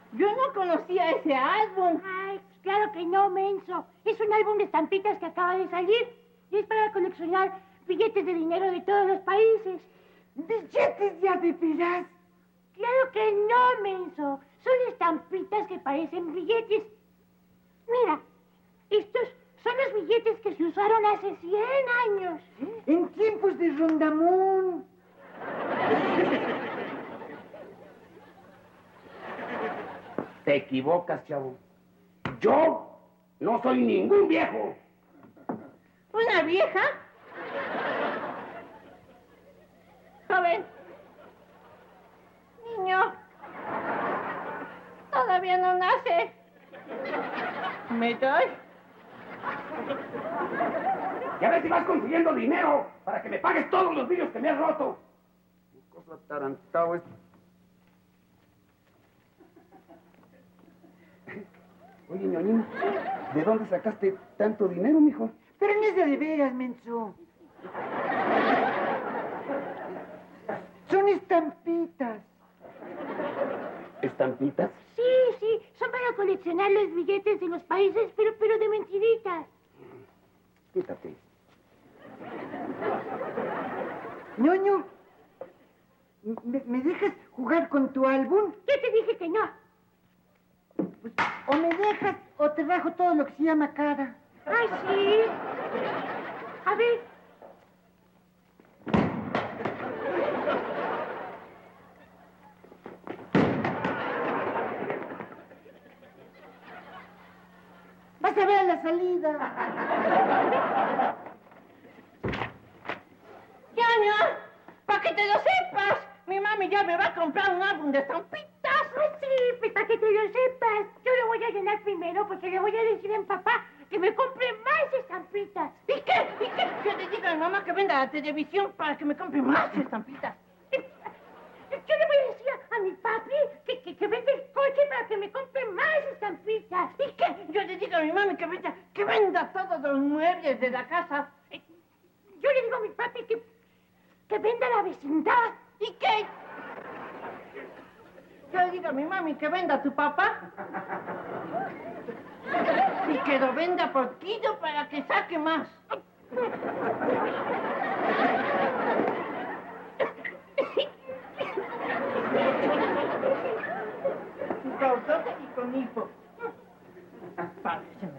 Yo no conocía ese álbum. Ay, pues claro que no, menso. Es un álbum de estampitas que acaba de salir. Y es para coleccionar billetes de dinero de todos los países. ¿Billetes ya de veras? Claro que no, menso. Son estampitas que parecen billetes. Mira, estos son los billetes que se usaron hace 100 años. En tiempos de Rondamón. Te equivocas, chavo. Yo no soy ningún viejo. ¿Una vieja? Joven. Niño. Todavía no nace. ¿Me doy? Y a ver si vas consiguiendo dinero para que me pagues todos los vidrios que me has roto. Qué cosa atarantado es. Oye, ñoñín, ¿de dónde sacaste tanto dinero, mijo? Pero no es de veras, menso. Son estampitas. ¿Estampitas? Sí, son para coleccionar los billetes de los países, pero de mentiritas. Quítate. Ñoño, ¿me dejas jugar con tu álbum? Yo te dije que no. Pues, o me dejas o te rajo todo lo que se llama cara. Ay, sí. A ver. Vas a ver a la salida. ¡Ñaño! ¡Para que te lo sepas! Mi mami ya me va a comprar un álbum de estampitas. Ay, sí, pues para que te lo sepas. Yo lo voy a llenar primero porque le voy a decir a mi papá que me compre más estampitas. ¿Y qué? Yo le digo a mi mamá que venda la televisión para que me compre más estampitas. Yo le voy a decir a mi papi que venda el coche para que me compre más estampitas. ¿Y qué? Yo le digo a mi mami que venda todos los muebles de la casa. Yo le digo a mi papi que venda la vecindad. ¿Y qué? Yo le digo a mi mami que venda a tu papá. Y que lo venda por kilo para que saque más. Con dos y con hijo. Parecen